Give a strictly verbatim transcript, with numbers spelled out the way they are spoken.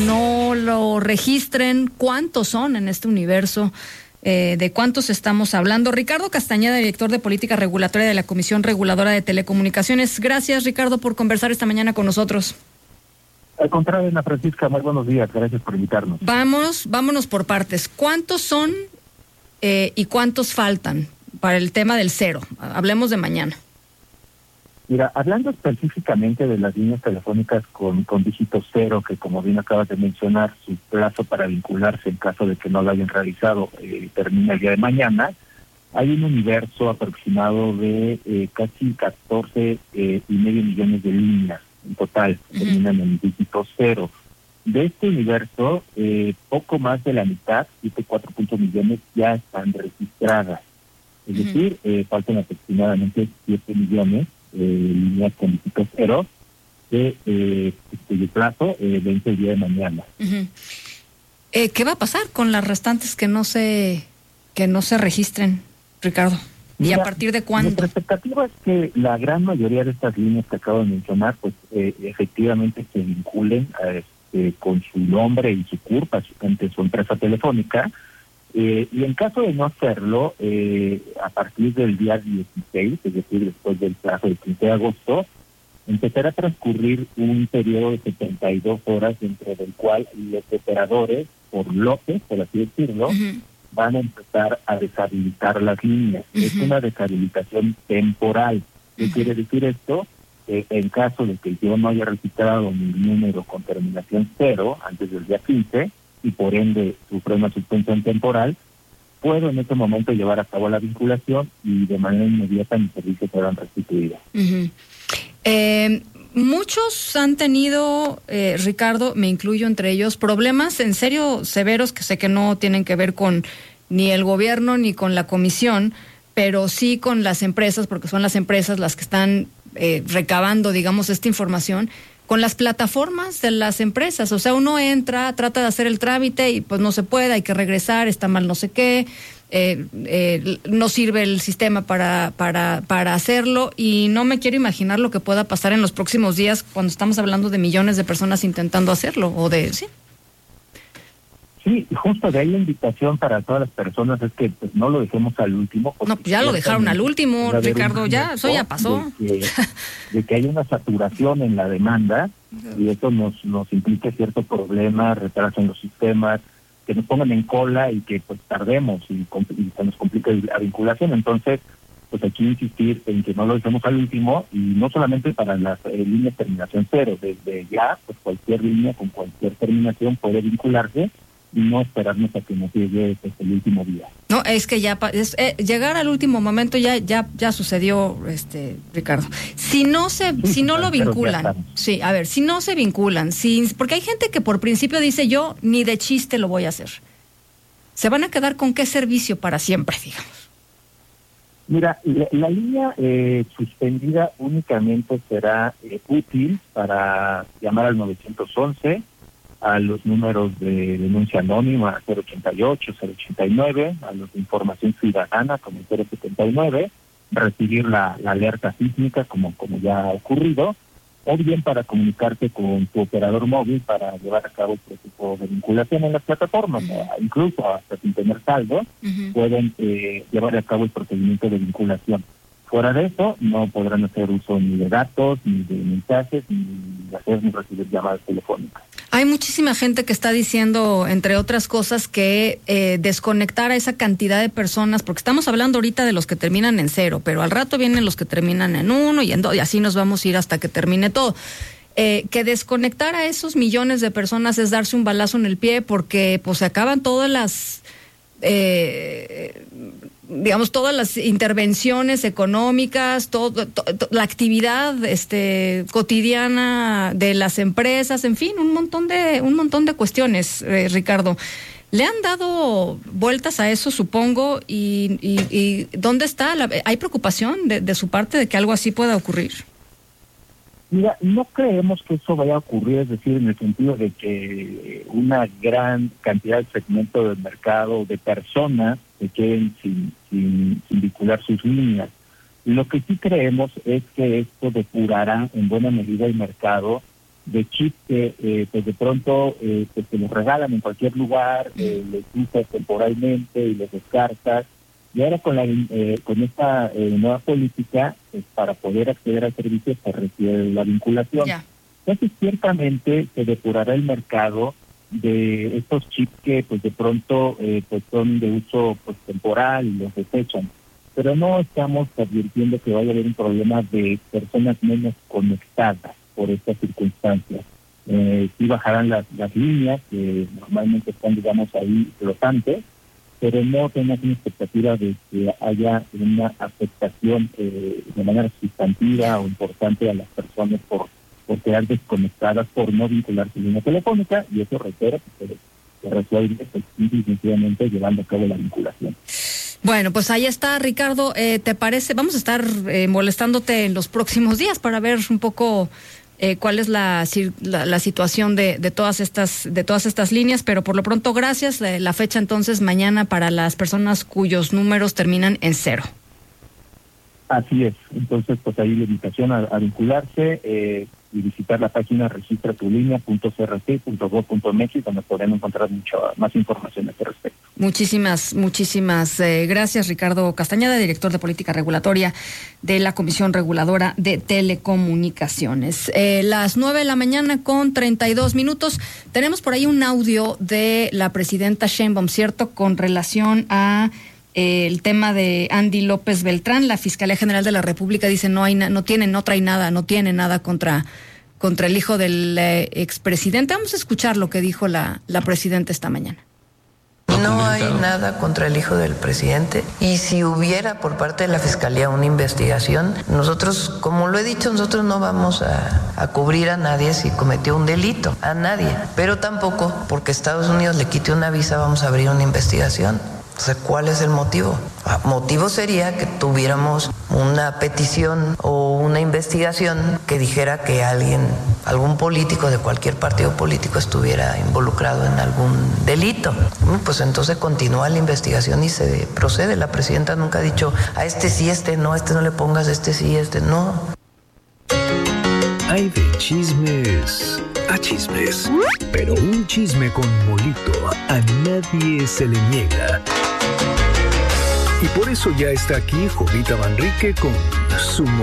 no lo registren. ¿Cuántos son en este universo? Eh, ¿De cuántos estamos hablando? Ricardo Castañeda, director de Política Regulatoria de la Comisión Reguladora de Telecomunicaciones. Gracias, Ricardo, por conversar esta mañana con nosotros. Al contrario, Ana Francisca, muy buenos días. Gracias por invitarnos. Vamos, vámonos por partes. ¿Cuántos son eh, y cuántos faltan para el tema del cero? Hablemos de mañana. Mira, hablando específicamente de las líneas telefónicas con, con dígito cero, que como bien acabas de mencionar, su plazo para vincularse en caso de que no lo hayan realizado eh, termina el día de mañana, hay un universo aproximado de eh, casi catorce eh, y medio millones de líneas en total, uh-huh. terminan en dígito cero. De este universo, eh, poco más de la mitad, siete punto cuatro punto millones, ya están registradas. Es uh-huh. decir, eh, faltan aproximadamente siete millones Eh, líneas con dígito cero que eh, el plazo eh, vence el día de mañana. Uh-huh. Eh, ¿Qué va a pasar con las restantes que no se que no se registren, Ricardo? ¿Y Mira, a partir de cuándo? Nuestra expectativa es que la gran mayoría de estas líneas que acabo de mencionar, pues eh, efectivamente se vinculen a, este, con su nombre y su C U R P ante su empresa telefónica. Eh, y en caso de no hacerlo, eh, a partir del día dieciséis, es decir, después del plazo del quince de agosto, empezará a transcurrir un periodo de setenta y dos horas, dentro del cual los operadores, por lotes, por así decirlo, uh-huh. van a empezar a deshabilitar las líneas. Uh-huh. Es una deshabilitación temporal. ¿Qué uh-huh. quiere decir esto? Eh, en caso de que yo no haya registrado mi número con terminación cero antes del día quince, y por ende sufre una suspensión temporal, puedo en ese momento llevar a cabo la vinculación y de manera inmediata mis servicios serán restituidos. Uh-huh. Eh, muchos han tenido, eh, Ricardo, me incluyo entre ellos, problemas en serio severos que sé que no tienen que ver con ni el gobierno ni con la comisión, pero sí con las empresas, porque son las empresas las que están eh, recabando, digamos, esta información, con las plataformas de las empresas. O sea, uno entra, trata de hacer el trámite y pues no se puede, hay que regresar, está mal no sé qué, eh, eh, no sirve el sistema para, para, para hacerlo, y no me quiero imaginar lo que pueda pasar en los próximos días cuando estamos hablando de millones de personas intentando hacerlo, o de, sí. Sí, justo de ahí la invitación para todas las personas es que pues, no lo dejemos al último. No, pues ya lo dejaron al último, Ricardo, ya, eso ya pasó. De que, de que hay una saturación en la demanda y eso nos nos implica cierto problema, retraso en los sistemas, que nos pongan en cola y que pues tardemos y, y se nos complique la vinculación. Entonces, pues aquí insistir en que no lo dejemos al último, y no solamente para las eh, líneas terminación cero, desde ya, pues cualquier línea con cualquier terminación puede vincularse, y no esperarnos a que nos llegue pues, el último día. No, es que ya es, eh, llegar al último momento ya ya ya sucedió, este Ricardo. Si no se sí, si no lo vinculan, sí, a ver, si no se vinculan, si, porque hay gente que por principio dice yo ni de chiste lo voy a hacer. ¿Se van a quedar con qué servicio para siempre, digamos? Mira, la, la línea eh, suspendida únicamente será eh, útil para llamar al nueve once, a los números de denuncia anónima cero ochenta y ocho, cero ochenta y nueve, a los de información ciudadana como el cero setenta y nueve, recibir la, la alerta sísmica como, como ya ha ocurrido, o bien para comunicarte con tu operador móvil para llevar a cabo el proceso de vinculación en las plataformas. Uh-huh. Incluso hasta sin tener saldo, uh-huh. pueden eh, llevar a cabo el procedimiento de vinculación. Fuera de eso, no podrán hacer uso ni de datos, ni de mensajes, ni hacer ni recibir llamadas telefónicas. Hay muchísima gente que está diciendo, entre otras cosas, que eh, desconectar a esa cantidad de personas, porque estamos hablando ahorita de los que terminan en cero, pero al rato vienen los que terminan en uno y en dos, y así nos vamos a ir hasta que termine todo. Eh, que desconectar a esos millones de personas es darse un balazo en el pie, porque pues se acaban todas las... Eh, digamos, todas las intervenciones económicas, todo, to, to, la actividad este cotidiana de las empresas, en fin, un montón de un montón de cuestiones, eh, Ricardo. ¿Le han dado vueltas a eso, supongo? Y, y, y ¿dónde está? La, ¿hay preocupación de, de su parte de que algo así pueda ocurrir? Mira, no creemos que eso vaya a ocurrir, es decir, en el sentido de que una gran cantidad de segmento del mercado, de personas, se queden sin, sin, sin vincular sus líneas. Lo que sí creemos es que esto depurará en buena medida el mercado de chips que eh, pues de pronto eh, pues te los regalan en cualquier lugar, eh, les usas temporalmente y los descartas. Y ahora con la eh, con esta eh, nueva política, pues, para poder acceder al servicio se requiere la vinculación. Yeah. Entonces ciertamente se depurará el mercado de estos chips que pues de pronto eh, pues son de uso pues temporal y los desechan. Pero no estamos advirtiendo que vaya a haber un problema de personas menos conectadas por estas circunstancias. Eh, sí bajarán las, las líneas que normalmente están, digamos, ahí flotantes, pero no tenemos una expectativa de que haya una afectación eh, de manera sustantiva o importante a las personas por, por quedar desconectadas, por no vincular su línea telefónica, y eso requiere que se, se resuelve pues, definitivamente llevando a cabo la vinculación. Bueno, pues ahí está, Ricardo. Eh, ¿Te parece? Vamos a estar eh, molestándote en los próximos días para ver un poco eh, cuál es la, la, la situación de, de todas estas de todas estas líneas, pero por lo pronto, gracias. Eh, la fecha entonces mañana para las personas cuyos números terminan en cero. Así es. Entonces, pues ahí la invitación a, a vincularse eh, y visitar la página registra tu línea punto c r c punto gob punto m x, donde podrán encontrar mucha más información a este respecto. Muchísimas, muchísimas eh, gracias, Ricardo Castañeda, director de Política Regulatoria de la Comisión Reguladora de Telecomunicaciones. Eh, las nueve de la mañana con treinta y dos minutos. Tenemos por ahí un audio de la presidenta Sheinbaum, ¿cierto?, con relación a eh, el tema de Andy López Beltrán. La Fiscalía General de la República dice no hay, na- no tiene, no trae nada, no tiene nada contra contra el hijo del eh, expresidente. Vamos a escuchar lo que dijo la, la presidenta esta mañana. No hay nada contra el hijo del presidente, y si hubiera por parte de la Fiscalía una investigación, nosotros, como lo he dicho, nosotros no vamos a, a cubrir a nadie si cometió un delito, a nadie, pero tampoco porque Estados Unidos le quite una visa vamos a abrir una investigación. O sea, ¿cuál es el motivo? El motivo sería que tuviéramos una petición o una investigación que dijera que alguien, algún político de cualquier partido político estuviera involucrado en algún delito. Pues entonces continúa la investigación y se procede. La presidenta nunca ha dicho a este sí, este no, a este no le pongas, este sí, este no. Hay de chismes a chismes, pero un chisme con molito a nadie se le niega. Y por eso ya está aquí Jovita Manrique con su